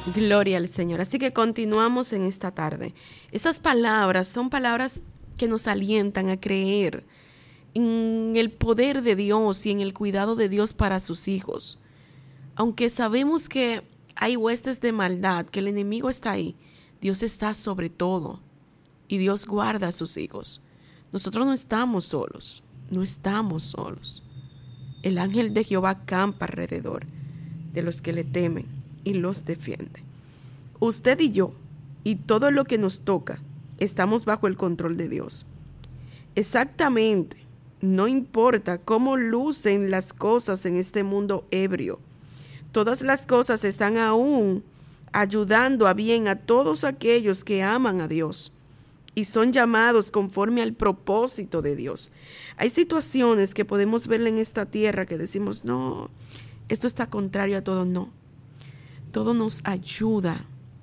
Gloria al Señor. Así que continuamos en esta tarde. Estas palabras son palabras que nos alientan a creer en el poder de Dios y en el cuidado de Dios para sus hijos. Aunque sabemos que hay huestes de maldad, que el enemigo está ahí, Dios está sobre todo y Dios guarda a sus hijos. Nosotros no estamos solos, no estamos solos. El ángel de Jehová acampa alrededor de los que le temen y los defiende. Usted y yo, y todo lo que nos toca, estamos bajo el control de Dios. Exactamente, no importa cómo lucen las cosas en este mundo ebrio. Todas las cosas están aún ayudando a bien a todos aquellos que aman a Dios y son llamados conforme al propósito de Dios. Hay situaciones que podemos ver en esta tierra que decimos, no, esto está contrario a todo. No, todo nos ayuda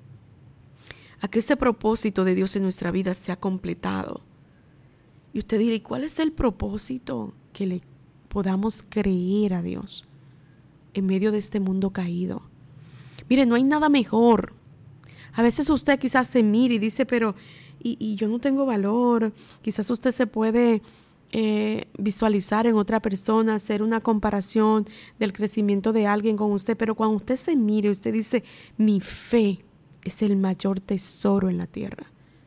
a que ese propósito de Dios en nuestra vida sea completado. Y usted dirá, ¿y cuál es el propósito? Que le podamos creer a Dios en medio de este mundo caído. Mire, no hay nada mejor. A veces usted quizás se mira y dice, pero y yo no tengo valor. Quizás usted se puede visualizar en otra persona, hacer una comparación del crecimiento de alguien con usted, pero cuando usted se mire, usted dice, mi fe es el mayor tesoro en la tierra.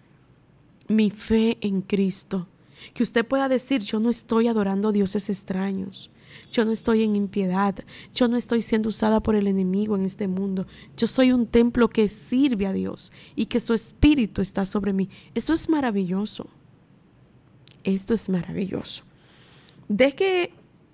Mi fe en Cristo. Que usted pueda decir, yo no estoy adorando a dioses extraños. Yo no estoy en impiedad. Yo no estoy siendo usada por el enemigo en este mundo. Yo soy un templo que sirve a Dios y que su espíritu está sobre mí. Esto es maravilloso. Esto es maravilloso. Deje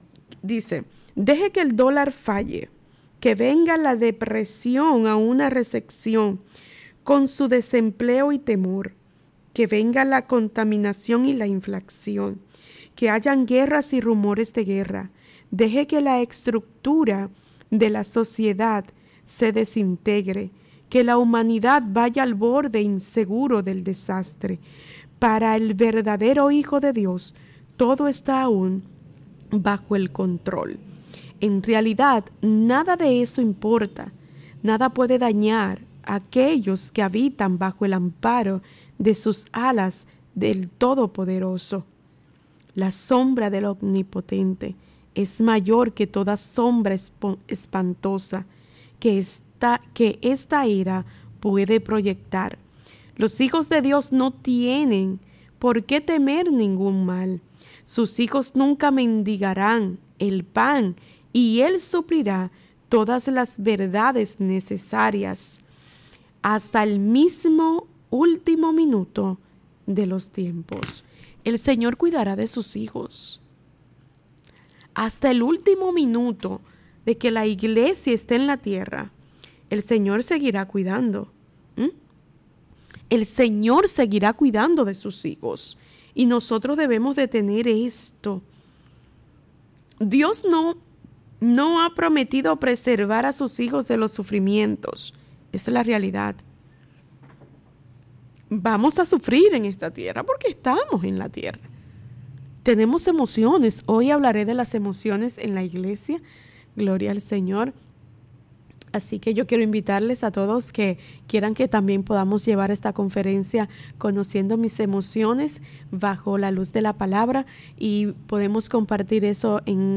que el dólar falle, que venga la depresión a una recesión con su desempleo y temor, que venga la contaminación y la inflación, que hayan guerras y rumores de guerra. Deje que la estructura de la sociedad se desintegre, que la humanidad vaya al borde inseguro del desastre. Para el verdadero Hijo de Dios, todo está aún bajo el control. En realidad, nada de eso importa. Nada puede dañar a aquellos que habitan bajo el amparo de sus alas del Todopoderoso. La sombra del Omnipotente es mayor que toda sombra espantosa que esta era puede proyectar. Los hijos de Dios no tienen por qué temer ningún mal. Sus hijos nunca mendigarán el pan y Él suplirá todas las verdades necesarias hasta el mismo último minuto de los tiempos. El Señor cuidará de sus hijos. Hasta el último minuto de que la iglesia esté en la tierra, el Señor seguirá cuidando. El Señor seguirá cuidando de sus hijos. Y nosotros debemos de tener esto. Dios no ha prometido preservar a sus hijos de los sufrimientos. Esa es la realidad. Vamos a sufrir en esta tierra porque estamos en la tierra. Tenemos emociones. Hoy hablaré de las emociones en la iglesia. Gloria al Señor. Así que yo quiero invitarles a todos que quieran que también podamos llevar esta conferencia conociendo mis emociones bajo la luz de la palabra y podemos compartir eso en